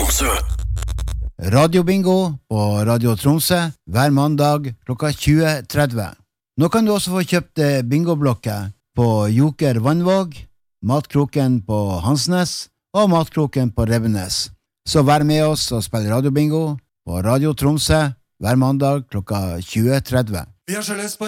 Tromsø. Radiobingo på Radio Tromsø hver mandag klokka 20.30. Nå kan du også få kjøpt bingoblokker på Joker Vannvåg, Matkroken på Hansnes og Matkroken på Rebbenes. Så vær med oss og spill radiobingo på Radio Tromsø hver mandag klokka 20.30. Vi har så lyst på